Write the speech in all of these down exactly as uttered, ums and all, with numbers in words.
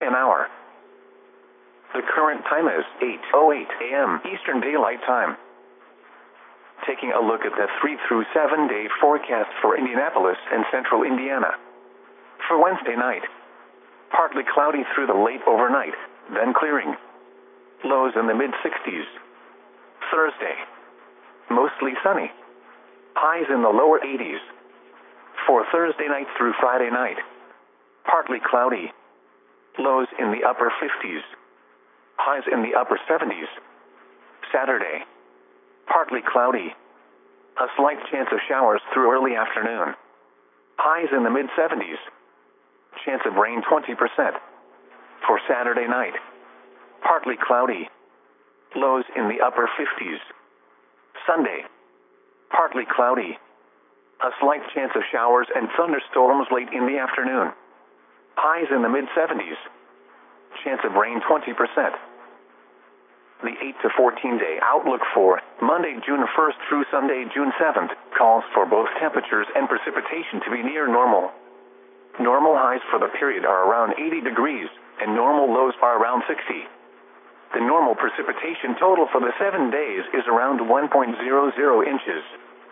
an hour. The current time is eight oh eight a m Eastern Daylight Time. Taking a look at the three through seven day forecast for Indianapolis and central Indiana. For Wednesday night, partly cloudy through the late overnight, then clearing. Lows in the mid sixties. Thursday, mostly sunny. Highs in the lower eighties. For Thursday night through Friday night, partly cloudy. Lows in the upper fifties. Highs in the upper seventies. Saturday, partly cloudy. A slight chance of showers through early afternoon. Highs in the mid seventies. Chance of rain twenty percent. For Saturday night, partly cloudy. Lows in the upper fifties. Sunday, partly cloudy. A slight chance of showers and thunderstorms late in the afternoon. Highs in the mid seventies. Chance of rain twenty percent. The eight to fourteen day outlook for Monday, June first through Sunday, June seventh, calls for both temperatures and precipitation to be near normal. Normal highs for the period are around eighty degrees, and normal lows are around sixty. The normal precipitation total for the seven days is around one point zero zero inches.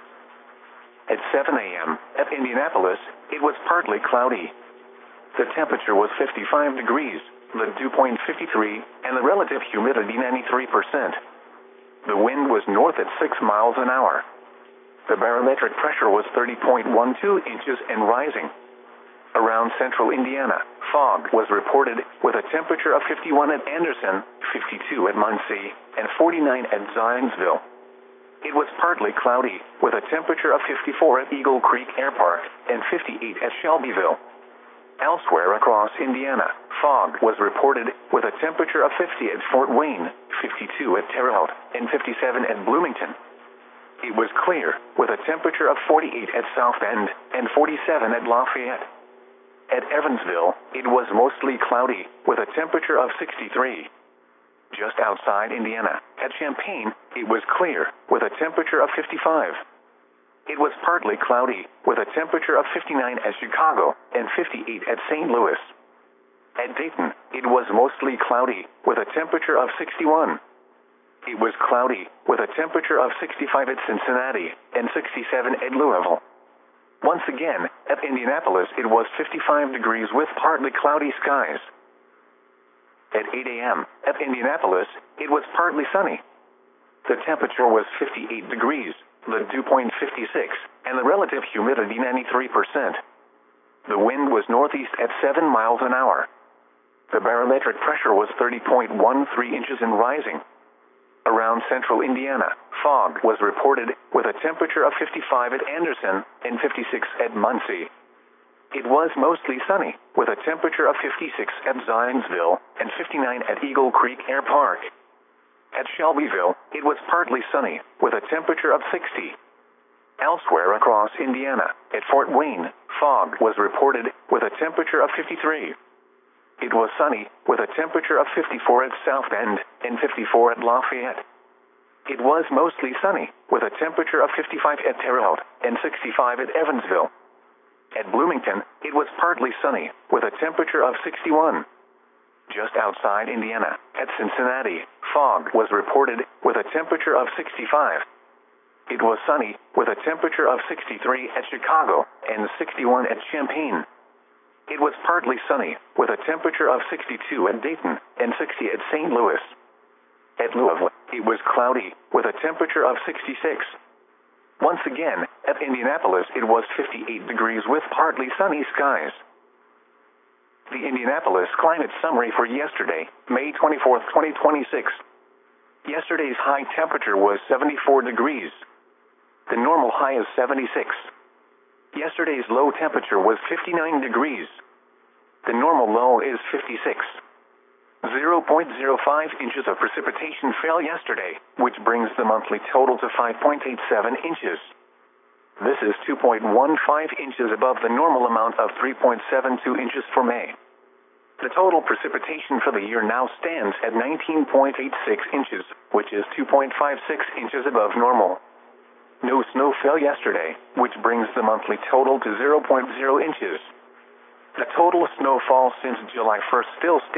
At seven a m at Indianapolis, it was partly cloudy. The temperature was fifty-five degrees, the dew point fifty-three, and the relative humidity ninety-three percent. The wind was north at six miles an hour. The barometric pressure was thirty point one two inches and rising. Around central Indiana, fog was reported with a temperature of fifty-one at Anderson, fifty-two at Muncie, and forty-nine at Zionsville. It was partly cloudy with a temperature of fifty-four at Eagle Creek Air Park and fifty-eight at Shelbyville. Elsewhere across Indiana, fog was reported with a temperature of fifty at Fort Wayne, fifty-two at Terre Haute, and fifty-seven at Bloomington. It was clear with a temperature of forty-eight at South Bend and forty-seven at Lafayette. At Evansville, it was mostly cloudy with a temperature of sixty-three. Just outside Indiana, at Champaign, it was clear with a temperature of fifty-five. It was partly cloudy with a temperature of fifty-nine at Chicago and fifty-eight at Saint Louis. At Dayton, it was mostly cloudy with a temperature of sixty-one. It was cloudy with a temperature of sixty-five at Cincinnati and sixty-seven at Louisville. Once again, at Indianapolis, it was fifty-five degrees with partly cloudy skies. At eight a m at Indianapolis, it was partly sunny. The temperature was fifty-eight degrees, the dew point fifty-six, and the relative humidity ninety-three percent. The wind was northeast at seven miles an hour. The barometric pressure was thirty point one three inches and rising. Around central Indiana, fog was reported with a temperature of fifty-five at Anderson and fifty-six at Muncie. It was mostly sunny with a temperature of fifty-six at Zionsville and fifty-nine at Eagle Creek Air Park. At Shelbyville, it was partly sunny with a temperature of sixty. Elsewhere across Indiana, at Fort Wayne, fog was reported with a temperature of fifty-three. It was sunny with a temperature of fifty-four at South Bend and fifty-four at Lafayette. It was mostly sunny with a temperature of fifty-five at Terre Haute and sixty-five at Evansville. At Bloomington, it was partly sunny with a temperature of sixty-one. Just outside Indiana, at Cincinnati, fog was reported with a temperature of sixty-five. It was sunny with a temperature of sixty-three at Chicago and sixty-one at Champaign. It was partly sunny with a temperature of sixty-two at Dayton and sixty at Saint Louis. At Louisville, it was cloudy with a temperature of sixty-six. Once again, at Indianapolis, it was fifty-eight degrees with partly sunny skies. The Indianapolis climate summary for yesterday, May twenty-fourth, twenty twenty-six. Yesterday's high temperature was seventy-four degrees. The normal high is seventy-six. Yesterday's low temperature was fifty-nine degrees. The normal low is fifty-six. zero point zero five inches of precipitation fell yesterday, which brings the monthly total to five point eight seven inches. This is two point one five inches above the normal amount of three point seven two inches for May. The total precipitation for the year now stands at nineteen point eight six inches, which is two point five six inches above normal. No snow fell yesterday, which brings the monthly total to zero point zero inches. The total snowfall since July first still stands